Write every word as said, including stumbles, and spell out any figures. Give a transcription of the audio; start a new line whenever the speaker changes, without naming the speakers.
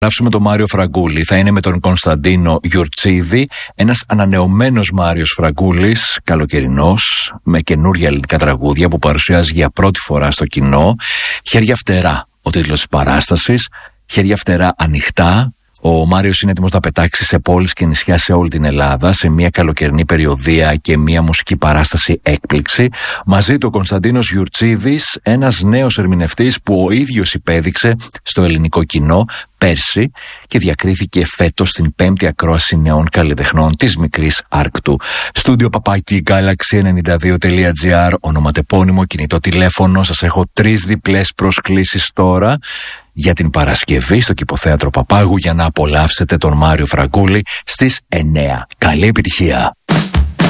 Γράψουμε τον Μάριο Φραγκούλη. Θα είναι με τον Κωνσταντίνο Γιουρτσίδη, ένας ανανεωμένος Μάριος Φραγκούλης, καλοκαιρινός, με καινούργια ελληνικά τραγούδια που παρουσιάζει για πρώτη φορά στο κοινό. Χέρια φτερά, ο τίτλος της παράστασης. Χέρια φτερά ανοιχτά. Ο Μάριος είναι έτοιμος να πετάξει σε πόλεις και νησιά σε όλη την Ελλάδα, σε μια καλοκαιρινή περιοδεία και μια μουσική παράσταση έκπληξη. Μαζί του ο Κωνσταντίνος Γιουρτσίδης, ένας νέος ερμηνευτής που ο ίδιος υπέδειξε στο ελληνικό κοινό πέρσι και διακρίθηκε φέτος στην πέμπτη ακρόαση νέων καλλιτεχνών της Μικρής Άρκτου. Στούντιο παπάκι Galaxy ενενήντα δύο τελεία τζι άρ, ονοματεπώνυμο, κινητό τηλέφωνο. Σας έχω τρεις διπλές προσκλήσεις τώρα για την Παρασκευή στο Κηποθέατρο Παπάγου για να απολαύσετε τον Μάριο Φραγκούλη στις εννέα. Καλή επιτυχία!